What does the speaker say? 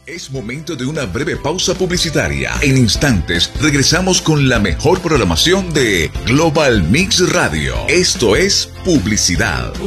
Es momento de una breve pausa publicitaria. En instantes regresamos con la mejor programación de Global Mix Radio. Esto es publicidad.